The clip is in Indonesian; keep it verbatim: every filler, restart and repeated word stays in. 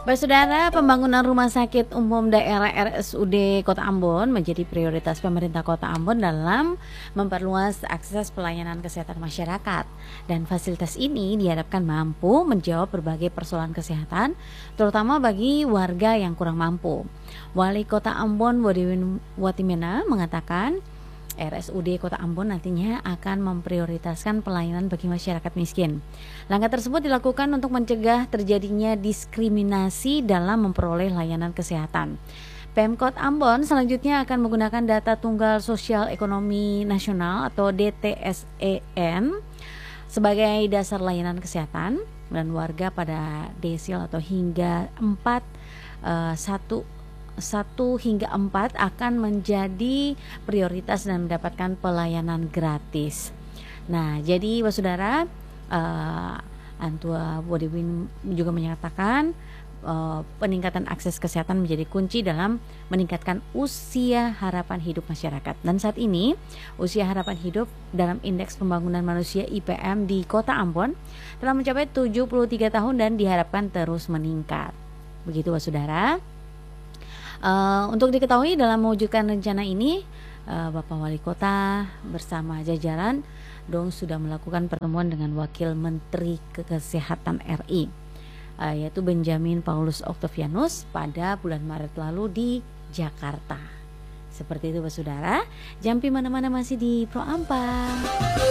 Baik saudara, pembangunan rumah sakit umum daerah R S U D Kota Ambon menjadi prioritas pemerintah Kota Ambon dalam memperluas akses pelayanan kesehatan masyarakat. Dan fasilitas ini diharapkan mampu menjawab berbagai persoalan kesehatan, terutama bagi warga yang kurang mampu. Wali Kota Ambon Wadiwin Watimena mengatakan R S U D Kota Ambon nantinya akan memprioritaskan pelayanan bagi masyarakat miskin. Langkah tersebut dilakukan untuk mencegah terjadinya diskriminasi dalam memperoleh layanan kesehatan. Pemkot Ambon selanjutnya akan menggunakan data tunggal sosial ekonomi nasional atau D T S E N sebagai dasar layanan kesehatan dan warga pada desil atau hingga empat uh, satu satu hingga empat akan menjadi prioritas dan mendapatkan pelayanan gratis. Nah, jadi saudara, uh, Antua Wadiwin juga menyatakan uh, peningkatan akses kesehatan menjadi kunci dalam meningkatkan usia harapan hidup masyarakat. Dan saat ini usia harapan hidup dalam Indeks Pembangunan Manusia I P M di Kota Ambon telah mencapai tujuh puluh tiga tahun dan diharapkan terus meningkat. Begitu saudara. Uh, untuk diketahui dalam mewujudkan rencana ini, uh, Bapak Wali Kota bersama jajaran dong sudah melakukan pertemuan dengan Wakil Menteri Kesehatan R I, uh, yaitu Benjamin Paulus Octavianus pada bulan Maret lalu di Jakarta. Seperti itu Saudara, Jampi mana-mana masih di Pro Ampang.